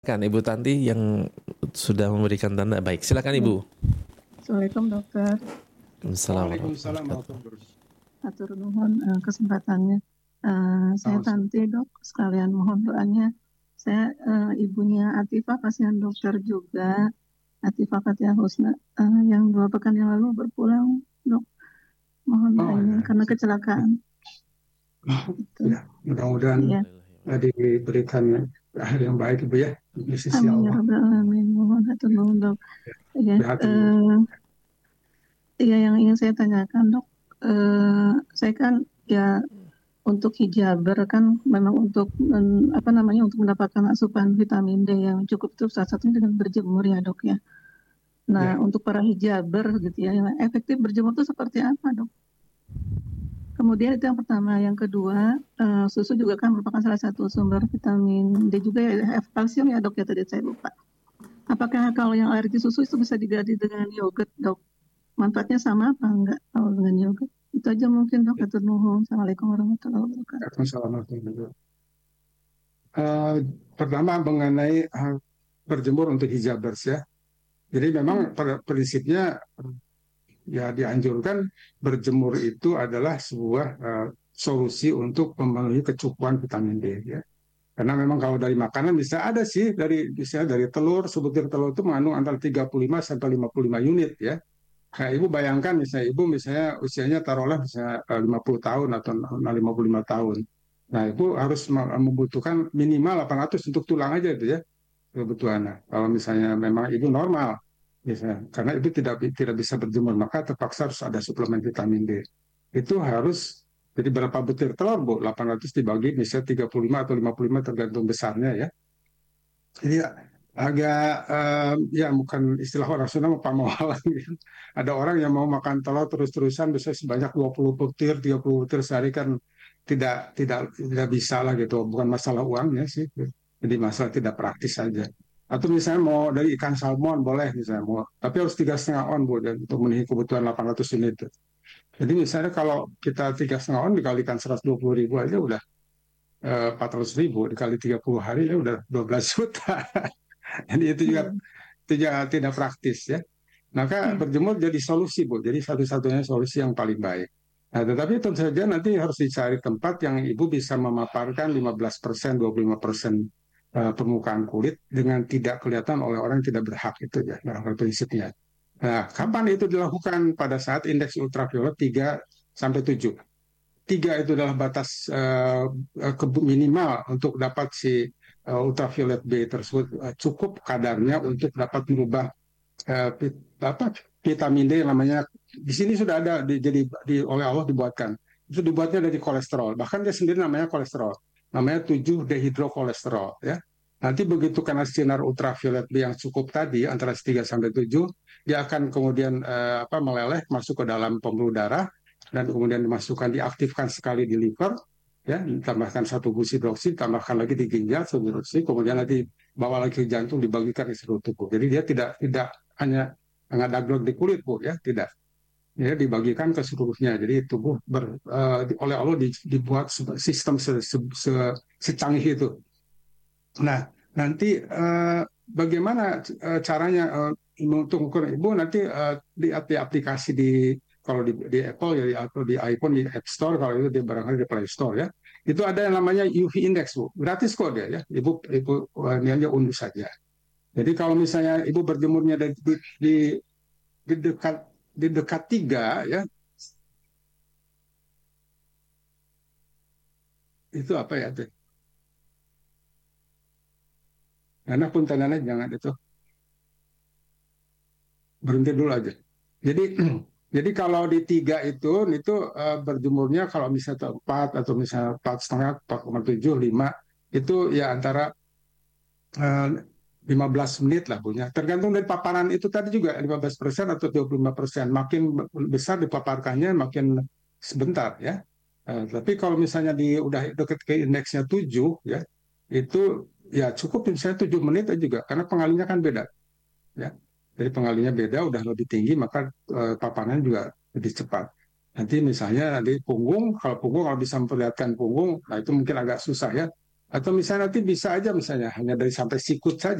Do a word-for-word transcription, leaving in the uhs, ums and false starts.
Kan Ibu Tanti yang sudah memberikan tanda baik. Silakan Ibu. Assalamualaikum dokter. Assalamualaikum Waalaikumsalam warahmatullahi wabarakatuh. Atur nuhun uh, kesempatannya. Uh, saya Tanti dok, sekalian mohon doanya. Saya uh, ibunya Atifah, pasien dokter juga. Atifah Fathia Husna uh, yang dua pekan yang lalu berpulang dok. Mohon doanya oh, ya. Karena kecelakaan. Oh, ya, mudah-mudahan ya. diberikan akhir yang baik Ibu ya. Amin ya rabbal alamin. Mohon atur nuhun dok. Ya, uh, ya yang ingin saya tanyakan dok, uh, saya kan ya untuk hijaber kan memang untuk men, apa namanya untuk mendapatkan asupan vitamin D yang cukup itu salah satunya dengan berjemur ya dok ya. Nah ya. Untuk para hijaber gitu ya, yang efektif berjemur itu seperti apa dok? Kemudian itu yang pertama, yang kedua uh, susu juga kan merupakan salah satu sumber vitamin D juga ya, kalsium ya dok ya, tadi saya lupa. Apakah kalau yang alergi susu itu bisa diganti dengan yogurt dok? Manfaatnya sama apa enggak kalau dengan yogurt? Itu aja mungkin dok. Atur nuhun. Assalamualaikum warahmatullahi wabarakatuh. Assalamualaikum. Uh, pertama mengenai uh, berjemur untuk hijabers ya. Jadi memang pada prinsipnya ya dianjurkan berjemur itu adalah sebuah uh, solusi untuk memenuhi kecukupan vitamin D ya. Karena memang kalau dari makanan bisa ada sih dari bisa dari telur, sebutir telur itu mengandung antara tiga puluh lima sampai lima puluh lima unit ya. Kayak Ibu bayangkan misalnya Ibu misalnya usianya taruhlah misalnya lima puluh tahun atau lima puluh lima tahun. Nah, Ibu harus membutuhkan minimal delapan ratus untuk tulang aja itu ya kebutuhannya. Kalau misalnya memang Ibu normal misalnya, karena Ibu tidak tidak bisa berjemur, maka terpaksa harus ada suplemen vitamin D. Itu harus jadi berapa butir telur Bu? delapan ratus dibagi misalnya tiga puluh lima atau lima puluh lima tergantung besarnya ya. Jadi agak um, ya bukan istilah orang Sunda apa mau gitu. Ada orang yang mau makan telur terus-terusan bisa sebanyak dua puluh butir, tiga puluh butir sehari kan tidak tidak tidak bisa lah gitu. Bukan masalah uangnya sih. Jadi masalah tidak praktis saja. Atau misalnya mau dari ikan salmon boleh misalnya mau, tapi harus tiga setengah on Bu dan untuk memenuhi kebutuhan delapan ratus unit. Jadi misalnya kalau kita tiga setengah on dikalikan seratus dua puluh ribu aja udah eh, empat ratus ribu dikali tiga puluh hari ya udah dua belas juta. Jadi itu juga hmm. tidak tidak praktis ya. Maka hmm. berjemur jadi solusi Bu. Jadi satu-satunya solusi yang paling baik. Nah, tetapi tentu saja nanti harus dicari tempat yang Ibu bisa memaparkan lima belas persen, dua puluh lima persen uh, permukaan kulit dengan tidak kelihatan oleh orang yang tidak berhak itu ya, dalam prinsipnya. Nah, kapan itu dilakukan? Pada saat indeks ultraviolet tiga sampai tujuh. tiga itu adalah batas uh, minimal untuk dapat si uh, ultraviolet B tersebut uh, cukup kadarnya untuk dapat merubah uh, apa vitamin D yang namanya di sini sudah ada di, jadi di, oleh Allah dibuatkan. Itu dibuatnya dari kolesterol. Bahkan dia sendiri namanya kolesterol. Namanya tujuh dehidrokolesterol ya. Nanti begitu karena sinar ultraviolet B yang cukup tadi antara tiga sampai tujuh, dia akan kemudian uh, apa meleleh masuk ke dalam pembuluh darah dan kemudian dimasukkan diaktifkan sekali di liver ya, ditambahkan satu gusi hidroksi, tambahkan lagi di ginjal satu hidroksi, kemudian nanti bawa lagi ke jantung dibagikan di seluruh tubuh. Jadi dia tidak tidak hanya ngadaglok di kulit Bu ya, tidak. Ya dibagikan ke seluruhnya. Jadi tubuh ber, uh, oleh Allah di, dibuat sistem se, se, se, secanggih itu. Nah, nanti uh, bagaimana uh, caranya uh, untuk ukur Ibu nanti uh, di, di aplikasi di kalau di, di Apple ya atau di iPhone di App Store, kalau itu di barangkali di Play Store ya, itu ada yang namanya U V Index Bu, gratis kok dia ya, ibu ibu ini aja unduh saja. Jadi kalau misalnya ibu berjemurnya di, di, di, di dekat di dekat tiga ya, itu apa ya tuh? Karena pun tandanya jangan itu berhenti dulu aja. Jadi Jadi kalau di tiga itu, itu uh, berjemurnya kalau misalnya empat atau misalnya empat setengah, empat koma tujuh, lima itu ya antara uh, lima belas menit lah punya. Tergantung dari paparan itu tadi juga lima belas persen atau dua puluh lima persen. Makin besar dipaparkannya makin sebentar ya. Uh, tapi kalau misalnya di udah dekat ke indeksnya tujuh ya, itu ya cukup misalnya tujuh menit aja juga karena pengalinya kan beda ya. Jadi pengalinya beda, udah lebih tinggi, maka uh, paparannya juga lebih cepat. Nanti misalnya nanti punggung, kalau punggung kalau bisa memperlihatkan punggung, nah itu mungkin agak susah ya. Atau misalnya nanti bisa aja misalnya hanya dari sampai sikut saja.